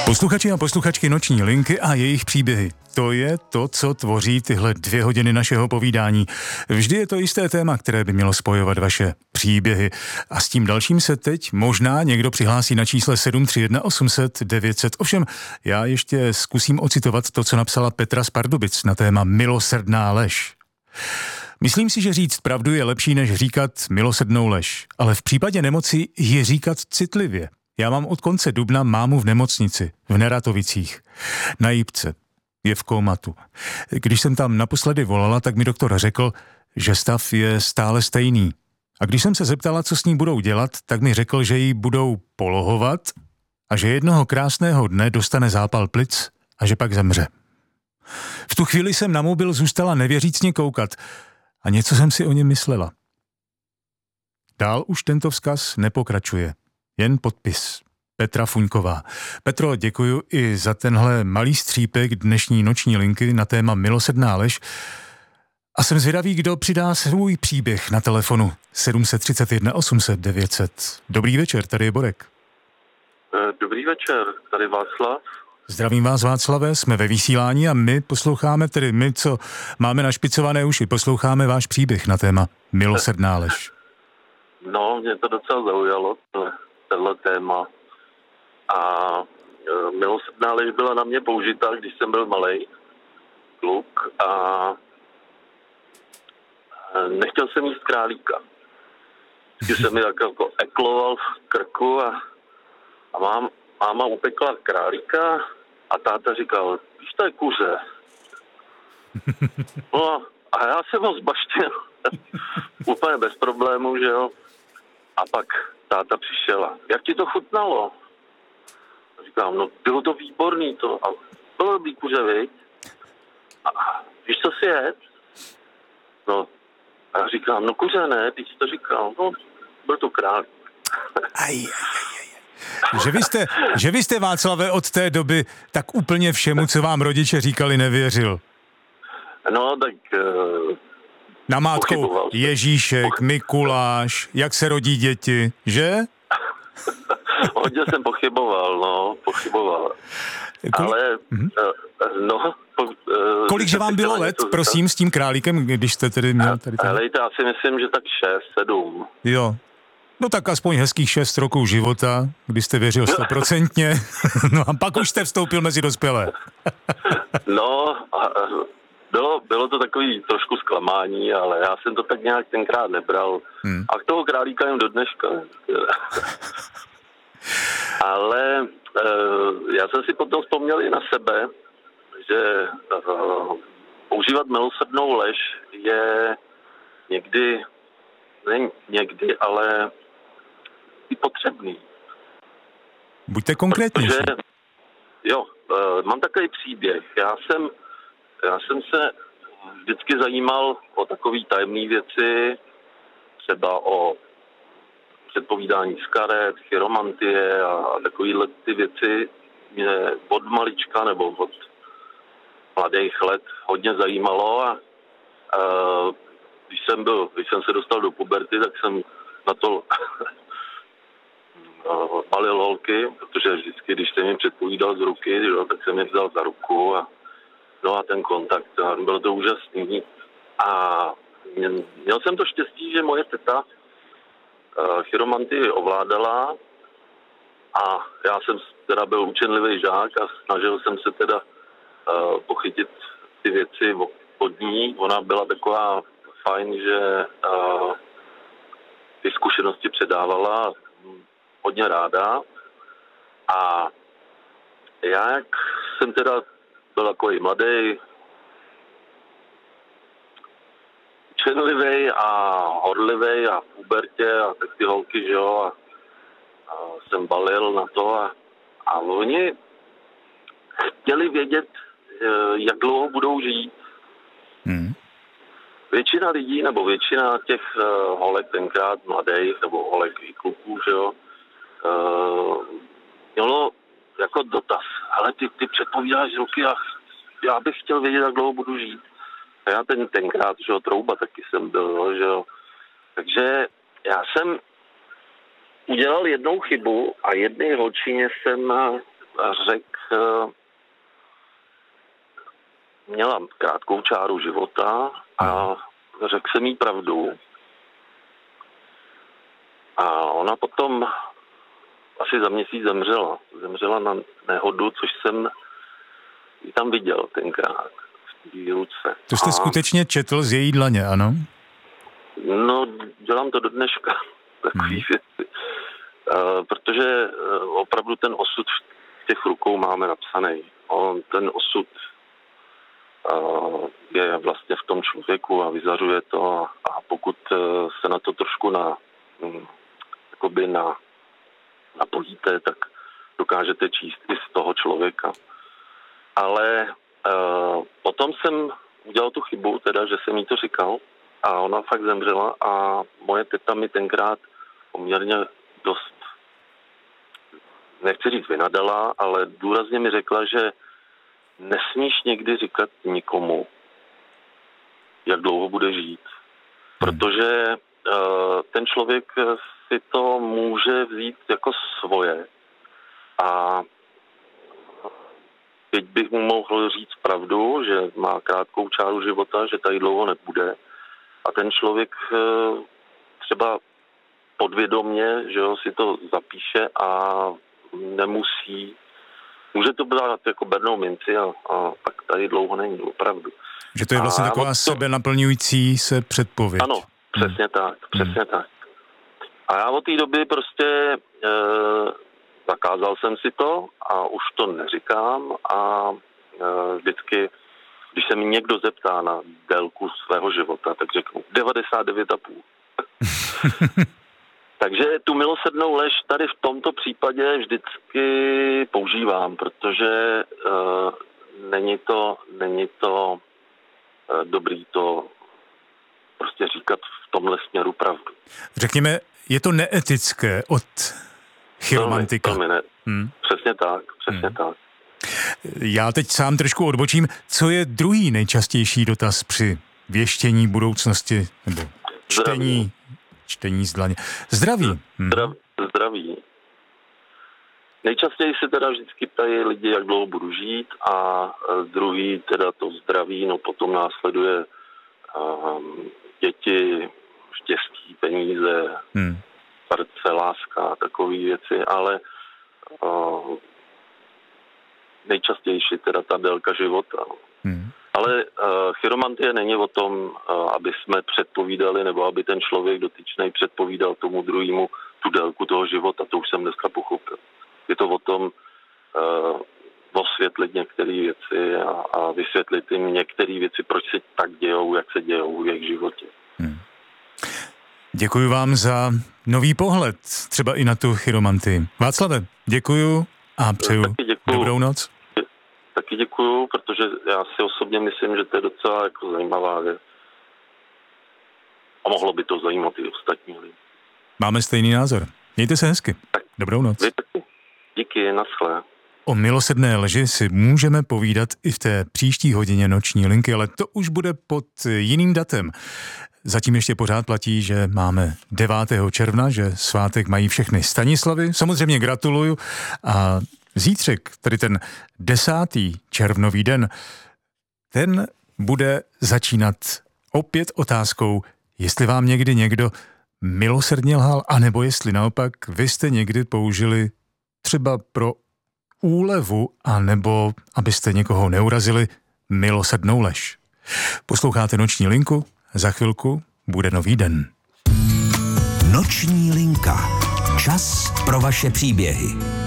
Posluchači a posluchačky Noční linky a jejich příběhy. To je to, co tvoří tyhle 2 hodiny našeho povídání. Vždy je to jisté téma, které by mělo spojovat vaše příběhy. A s tím dalším se teď možná někdo přihlásí na čísle 731 800 900. Ovšem, já ještě zkusím ocitovat to, co napsala Petra z Pardubic na téma milosrdná lež. Myslím si, že říct pravdu je lepší, než říkat milosrdnou lež. Ale v případě nemoci je říkat citlivě. Já mám od konce dubna mámu v nemocnici, v Neratovicích, na Jipce. Je v kómatu. Když jsem tam naposledy volala, tak mi doktor řekl, že stav je stále stejný. A když jsem se zeptala, co s ní budou dělat, tak mi řekl, že ji budou polohovat a že jednoho krásného dne dostane zápal plic a že pak zemře. V tu chvíli jsem na mobil zůstala nevěřícně koukat a něco jsem si o něm myslela. Dál už tento vzkaz nepokračuje. Jen podpis. Petra Fuňková. Petro, děkuju i za tenhle malý střípek dnešní Noční linky na téma milosrdná lež. A jsem zvědavý, kdo přidá svůj příběh na telefonu 731 800 900. Dobrý večer, tady je Borek. Dobrý večer, tady Václav. Zdravím vás, Václave, jsme ve vysílání a my posloucháme, tedy my, co máme našpicované uši, posloucháme váš příběh na téma milosrdná lež. No, mě to docela zaujalo, tohle téma. A milosrdná lež byla na mě použitá, když jsem byl malej kluk a nechtěl jsem jíst králíka. Když jsem mi tak jako ekloval v krku a máma upekla králíka a táta říkal, víš, to je kuře. No a já jsem ho zbaštil úplně bez problémů, že jo. A pak táta přišel a jak ti to chutnalo? A říkám, no bylo to výborný to. A bylo dobrý kuře, viď? A víš, co si jet? No a já říkám, no kuře ne, ty jsi to říkal. No, byl to králík. Že vy jste, Václave, od té doby tak úplně všemu, co vám rodiče říkali, nevěřil. No, tak... Namátkou Ježíšek, Mikuláš, jak se rodí děti, že? Hodně jsem pochyboval. Ale, Kolikže vám bylo let, prosím, s tím králíkem, když jste tedy měl tady... Helejte, já si myslím, že tak 6, 7. Jo. No tak aspoň hezkých 6 roků života, kdy jste věřil 100%. No a pak už jste vstoupil mezi dospělé. No, bylo to takový trošku zklamání, ale já jsem to tak nějak tenkrát nebral. A k toho králíka jen do dneška. Ale já jsem si potom vzpomněl i na sebe, že používat milosrdnou lež je někdy, ale i potřebný. Buďte konkrétnější. Jo, mám takový příběh. Já jsem se vždycky zajímal o takové tajemné věci, třeba o předpovídání z karet, chiromantie a takovéhle ty věci mě od malička nebo od mladých let hodně zajímalo a když jsem se dostal do puberty, tak jsem na to palil holky, protože vždycky, když jsem jim předpovídal z ruky, tak jsem je vzal za ruku a ten kontakt, a bylo to úžasný. A měl jsem to štěstí, že moje teta chiromantii ovládala a já jsem teda byl učenlivý žák a snažil jsem se teda pochytit ty věci od ní. Ona byla taková fajn, že ty zkušenosti předávala hodně ráda. A já, jak jsem teda byl takový mladý, učenlivý a horlivý a v pubertě a tak ty holky, že jo, a jsem balil na to a oni chtěli vědět, jak dlouho budou žít. Většina lidí, nebo většina těch holek tenkrát mladých, nebo holek i kluků, že jo, mělo jako dotaz. Ale ty předpovídáš z ruky a já bych chtěl vědět, jak dlouho budu žít. A já tenkrát, že jo, trouba taky jsem byl, že jo. Takže já jsem udělal jednou chybu a jedné holčině jsem měla krátkou čáru života a řekl jsem jí pravdu. A ona potom asi za měsíc zemřela. Zemřela na nehodu, což jsem ji tam viděl tenkrát v té ruce. To jste skutečně četl z její dlaně, ano? No, dělám to do dneška, takový věci. Protože opravdu ten osud v těch rukou máme napsaný. Ten osud je vlastně v tom člověku a vyzařuje to a pokud se na to trošku napojíte, tak dokážete číst i z toho člověka. Ale potom jsem udělal tu chybu, teda, že jsem jí to říkal a ona fakt zemřela a moje teta mi tenkrát poměrně dost, nechci říct vynadala, ale důrazně mi řekla, že nesmíš někdy říkat nikomu, jak dlouho bude žít. Protože ten člověk si to může vzít jako svoje. A teď bych mu mohl říct pravdu, že má krátkou čáru života, že tady dlouho nebude. A ten člověk třeba podvědomně, že jo, si to zapíše a nemusí. Může to brát jako bernou minci a tak tady dlouho není, opravdu. Že to je vlastně taková sebenaplňující se předpověď. Ano, přesně tak, přesně tak. A já od té doby prostě zakázal jsem si to a už to neříkám a vždycky, když se mi někdo zeptá na délku svého života, tak řeknu 99,5. Takže tu milosrdnou lež tady v tomto případě vždycky používám, protože není to dobrý to prostě říkat v tomhle směru pravdu. Řekněme, je to neetické od chiromantika. Přesně tak, přesně tak. Já teď sám trošku odbočím. Co je druhý nejčastější dotaz při věštění budoucnosti nebo čtení z dlaně? Zdraví. Zdraví. Nejčastěji se teda vždycky ptají lidi, jak dlouho budu žít a druhý teda to zdraví, no potom následuje děti, štěstí, peníze, srdce, láska, takové věci, ale nejčastější teda ta délka života. Ale chiromantie není o tom, aby jsme předpovídali, nebo aby ten člověk dotyčnej předpovídal tomu druhému tu délku toho života. To už jsem dneska pochopil. Je to o tom osvětlit některé věci a vysvětlit jim některé věci, proč se tak dějou, jak se dějou v jejich životě. Děkuji vám za nový pohled, třeba i na tu chiromantii. Václave, děkuju a přeju dobrou noc. Taky děkuju, protože já si osobně myslím, že to je docela jako zajímavá věc. A mohlo by to zajímat i ostatní lidi. Máme stejný názor. Mějte se hezky. Tak. Dobrou noc. Vy taky. Díky, naschle. O milosrdné lži si můžeme povídat i v té příští hodině noční linky, ale to už bude pod jiným datem. Zatím ještě pořád platí, že máme 9. června, že svátek mají všechny Stanislavy. Samozřejmě gratuluju a zítřek, tedy ten 10. červnový den, ten bude začínat opět otázkou, jestli vám někdy někdo milosrdně lhal, anebo jestli naopak vy jste někdy použili třeba pro úlevu, anebo abyste někoho neurazili, milosrdnou lež. Posloucháte noční linku? Za chvilku bude nový den. Noční linka. Čas pro vaše příběhy.